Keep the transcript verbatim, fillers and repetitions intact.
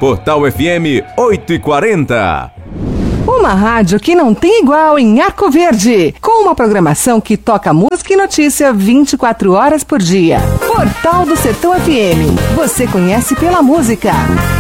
Portal F M oito e quarenta. Uma rádio que não tem igual em Arco Verde, com uma programação que toca música e notícia vinte e quatro horas por dia. Portal do Sertão F M, você conhece pela música.